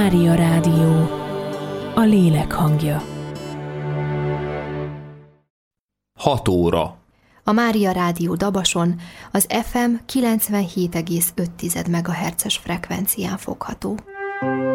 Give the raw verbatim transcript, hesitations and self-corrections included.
Mária Rádió, a lélek hangja. hat óra. A Mária Rádió Dabason az ef em kilencvenhét egész öt megahertzes frekvencián fogható.